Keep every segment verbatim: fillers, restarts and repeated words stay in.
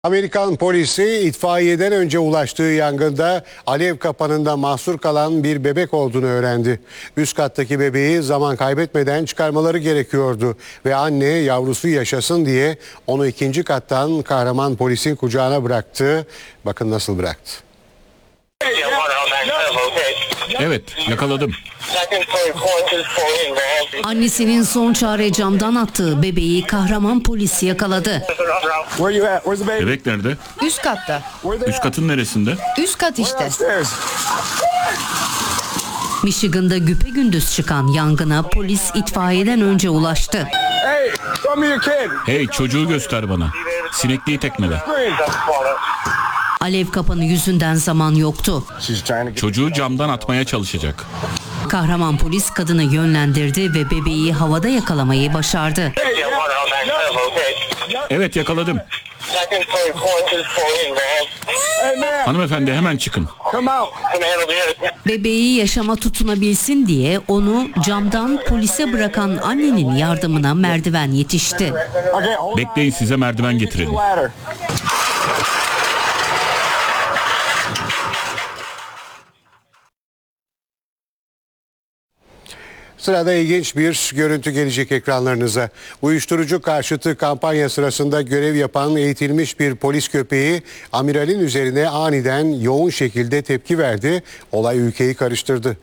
Amerikan polisi itfaiyeden önce ulaştığı yangında alev kapanında mahsur kalan bir bebek olduğunu öğrendi. Üst kattaki bebeği zaman kaybetmeden çıkarmaları gerekiyordu ve anne yavrusu yaşasın diye onu ikinci kattan kahraman polisin kucağına bıraktı. Bakın nasıl bıraktı. Evet, yakaladım. Annesinin son çare camdan attığı bebeği kahraman polis yakaladı. Bebek nerede? Üst katta. Üst katın neresinde? Üst kat işte. Michigan'da güpegündüz çıkan yangına polis itfaiyeden önce ulaştı. Hey, çocuğu göster bana. Sinekliği tekmele. Alev kapanı yüzünden zaman yoktu. Çocuğu camdan atmaya çalışacak. Kahraman polis kadını yönlendirdi ve bebeği havada yakalamayı başardı. Evet, yakaladım. Hanımefendi, hemen çıkın. Bebeği yaşama tutunabilsin diye onu camdan polise bırakan annenin yardımına merdiven yetişti. Bekleyin, size merdiven getirelim. Sırada ilginç bir görüntü gelecek ekranlarınıza. Uyuşturucu karşıtı kampanya sırasında görev yapan eğitilmiş bir polis köpeği amiralin üzerine aniden yoğun şekilde tepki verdi. Olay ülkeyi karıştırdı.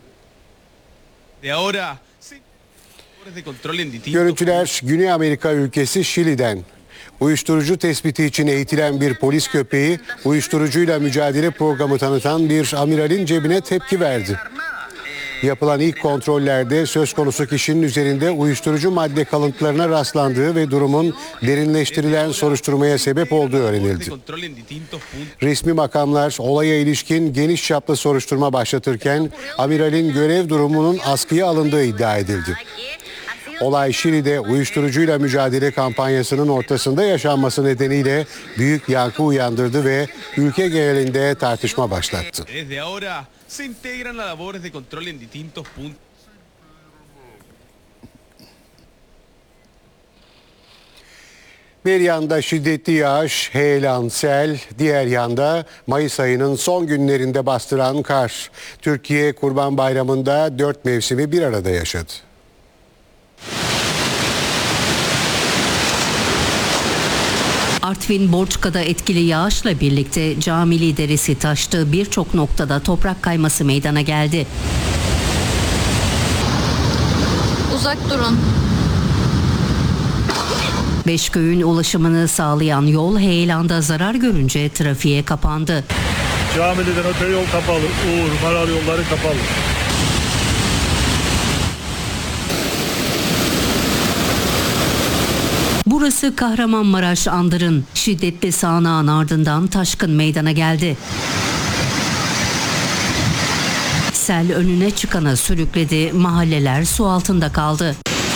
Görüntüler Güney Amerika ülkesi Şili'den. Uyuşturucu tespiti için eğitilen bir polis köpeği uyuşturucuyla mücadele programı tanıtan bir amiralin cebine tepki verdi. Yapılan ilk kontrollerde söz konusu kişinin üzerinde uyuşturucu madde kalıntılarına rastlandığı ve durumun derinleştirilen soruşturmaya sebep olduğu öğrenildi. Resmi makamlar olaya ilişkin geniş çaplı soruşturma başlatırken amiralin görev durumunun askıya alındığı iddia edildi. Olay Şili'de uyuşturucuyla mücadele kampanyasının ortasında yaşanması nedeniyle büyük yankı uyandırdı ve ülke genelinde tartışma başlattı. Bir yanda şiddetli yağış, heyelan, sel, diğer yanda Mayıs ayının son günlerinde bastıran kar. Türkiye Kurban Bayramı'nda dört mevsimi bir arada yaşadı. Artvin Borçka'da etkili yağışla birlikte Camili Deresi taştı. Birçok noktada toprak kayması meydana geldi. Uzak durun. Beşköy'ün ulaşımını sağlayan yol heyelanda zarar görünce trafiğe kapandı. Camili'den öte yol kapalı. Uğur, Maral yolları kapalı. Burası Kahramanmaraş Andırın. Şiddetli sağanağın ardından taşkın meydana geldi. Sel önüne çıkanı sürükledi, mahalleler su altında kaldı.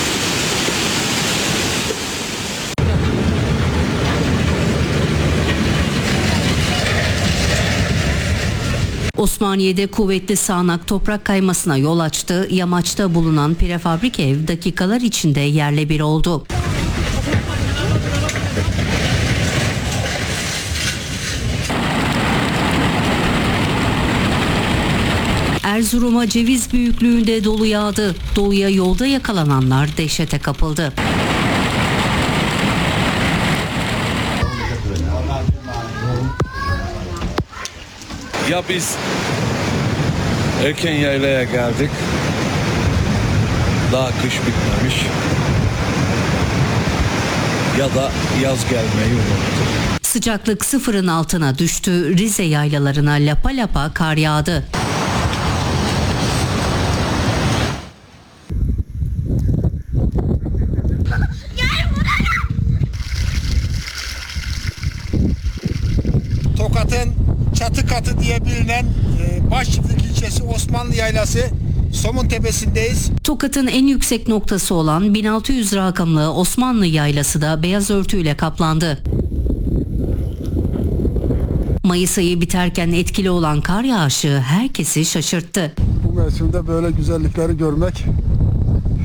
Osmaniye'de kuvvetli sağanak toprak kaymasına yol açtı. Yamaçta bulunan prefabrik ev dakikalar içinde yerle bir oldu. Erzurum'a ceviz büyüklüğünde dolu yağdı. Doluya yolda yakalananlar dehşete kapıldı. Ya biz erken yaylaya geldik, daha kış bitmemiş, ya da yaz gelmeyi unuttuk. Sıcaklık sıfırın altına düştü. Rize yaylalarına lapa lapa kar yağdı. Tokat'ın çatı katı diye bilinen e, Başçıklık ilçesi Osmanlı Yaylası Somun Tepesi'ndeyiz. Tokat'ın en yüksek noktası olan bin altı yüz rakamlı Osmanlı Yaylası da beyaz örtüyle kaplandı. Mayıs ayı biterken etkili olan kar yağışı herkesi şaşırttı. Bu mevsimde böyle güzellikleri görmek